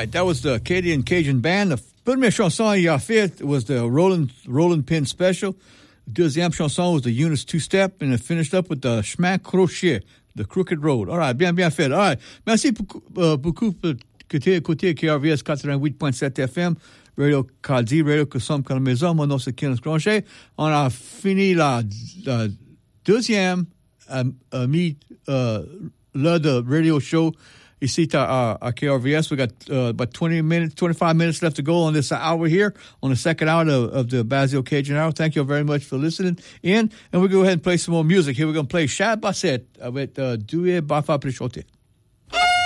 right, that was the Acadian Cajun Band. La première chanson il a fait was the Rolling Pin Special. Deuxième chanson was the Eunice Two-Step, and it finished up with the Chemin Crochet, the Crooked Road. All right, bien fait. All right, merci beaucoup que tu as écouté KRVS 88.7 FM, Radio Caddy, Radio que sommes comme la maison. Mon nom c'est Kenneth Granger. On a fini la deuxième l'heure de radio show ici à KRVS. We got about 25 minutes left to go on this hour here, on the second hour of the Basile Cajun Hour. Thank you very much for listening in. And we'll go ahead and play some more music. Here we're going to play Shad Bassett with Douye Bafa Prichote.